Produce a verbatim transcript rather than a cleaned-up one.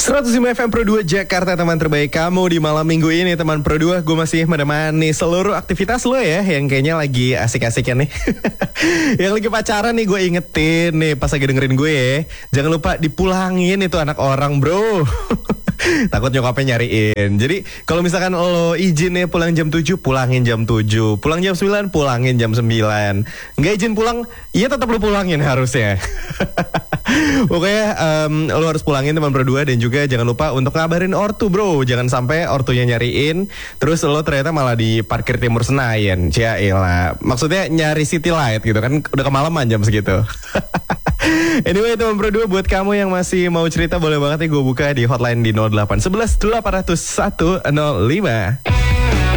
seratus lima F M Pro dua Jakarta, teman terbaik kamu di malam minggu ini. Teman Pro dua, gue masih menemani seluruh aktivitas lo ya, yang kayaknya lagi asik-asiknya nih. Yang lagi pacaran nih, gue ingetin nih pas lagi dengerin gue ya, jangan lupa dipulangin itu anak orang, bro. Takut nyokapnya nyariin. Jadi kalau misalkan lo izin nih pulang jam tujuh, pulangin jam tujuh. Pulang jam sembilan, pulangin jam sembilan. Nggak izin pulang, iya tetap lo pulangin harusnya. Pokoknya um, lo harus pulangin teman Pro dua. Dan juga jangan lupa untuk ngabarin ortu, bro. Jangan sampai ortunya nyariin terus lo ternyata malah di parkir Timur Senayan. Ciaelah, maksudnya nyari City Light gitu kan, udah kemalaman jam segitu. Anyway teman Pro dua, buat kamu yang masih mau cerita, boleh banget nih gue buka di hotline di nol delapan satu satu delapan nol satu nol lima.